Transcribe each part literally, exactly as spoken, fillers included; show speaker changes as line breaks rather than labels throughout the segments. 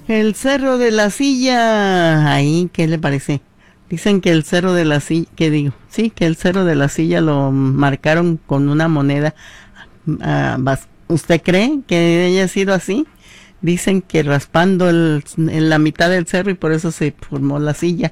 El Cerro de la Silla, ahí, ¿qué le parece? Dicen que el Cerro de la Silla, ¿qué digo? Sí, que el Cerro de la Silla lo marcaron con una moneda. Uh, ¿Usted cree que haya sido así? Dicen que raspando el, en la mitad del cerro y por eso se formó la silla.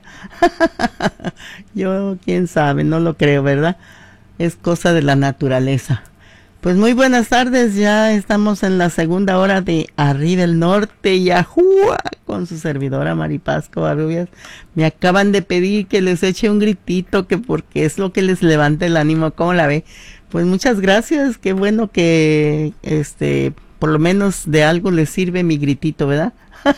Yo, quién sabe, no lo creo, ¿verdad? Es cosa de la naturaleza. Pues muy buenas tardes, ya estamos en la segunda hora de Arriba el Norte, Yahúa, con su servidora Maripaz Covarrubias. Me acaban de pedir que les eche un gritito, que porque es lo que les levanta el ánimo, ¿cómo la ve? Pues muchas gracias, qué bueno que este por lo menos de algo les sirve mi gritito, ¿verdad?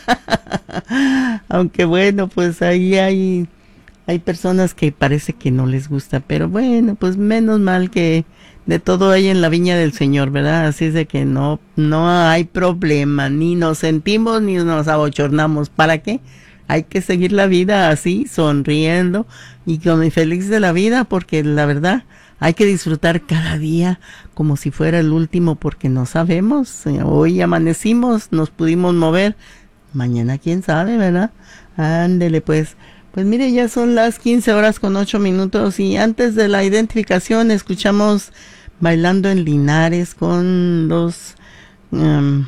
Aunque bueno, pues ahí hay, hay personas que parece que no les gusta, pero bueno, pues menos mal que de todo hay en la viña del Señor, ¿verdad? Así es de que no, no hay problema, ni nos sentimos ni nos abochornamos. ¿Para qué? Hay que seguir la vida así, sonriendo y con feliz de la vida, porque la verdad hay que disfrutar cada día como si fuera el último, porque no sabemos. Hoy amanecimos, nos pudimos mover, mañana quién sabe, ¿verdad? Ándele pues. Pues mire, ya son las quince horas con ocho minutos y antes de la identificación escuchamos Bailando en Linares con los... Um,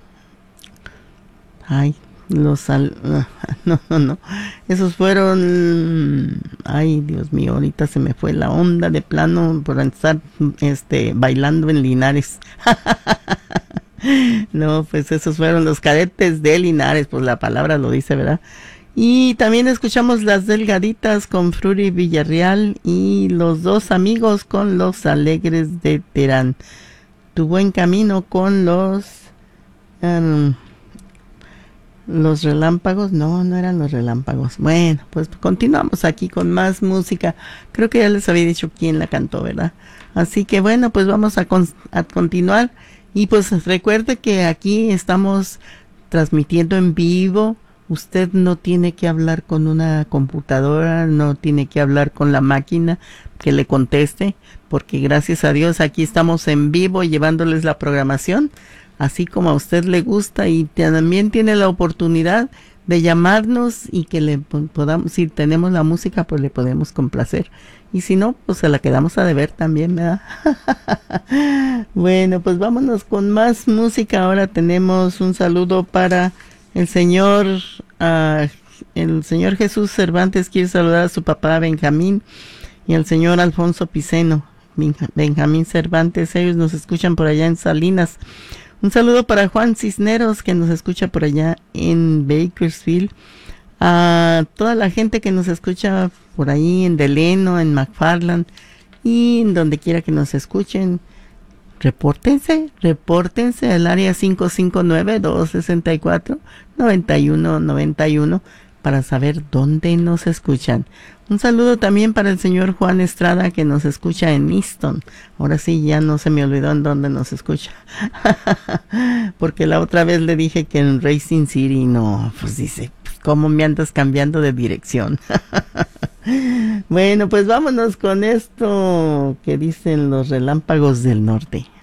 ay, los... Al, uh, no, no, no. Esos fueron... Ay, Dios mío, ahorita se me fue la onda de plano por estar este, bailando en Linares. No, pues esos fueron los Cadetes de Linares, pues la palabra lo dice, ¿verdad? Y también escuchamos Las Delgaditas con Frury Villarreal y Los Dos Amigos con Los Alegres de Terán. Tu Buen Camino con los... Um, los Relámpagos, no, no eran los Relámpagos. Bueno, pues continuamos aquí con más música. Creo que ya les había dicho quién la cantó, ¿verdad? Así que bueno, pues vamos a, con, a continuar. Y pues recuerde que aquí estamos transmitiendo en vivo. Usted no tiene que hablar con una computadora, no tiene que hablar con la máquina que le conteste, porque gracias a Dios aquí estamos en vivo llevándoles la programación, así como a usted le gusta, y también tiene la oportunidad de llamarnos y que le podamos, si tenemos la música, pues le podemos complacer. Y si no, pues se la quedamos a deber también, ¿verdad? Bueno, pues vámonos con más música. Ahora tenemos un saludo para... El señor, uh, el señor Jesús Cervantes quiere saludar a su papá Benjamín y al señor Alfonso Piceno, Benjamín Cervantes, ellos nos escuchan por allá en Salinas. Un saludo para Juan Cisneros que nos escucha por allá en Bakersfield. A toda la gente que nos escucha por ahí en Deleno, en McFarland y en donde quiera que nos escuchen. Repórtense, repórtense al área cinco cinco nueve, dos seis cuatro, nueve uno nueve uno para saber dónde nos escuchan. Un saludo también para el señor Juan Estrada que nos escucha en Easton. Ahora sí, ya no se me olvidó en dónde nos escucha. Porque la otra vez le dije que en Racing City, no, pues dice, ¿cómo me andas cambiando de dirección? Bueno, pues vámonos con esto que dicen los Relámpagos del Norte.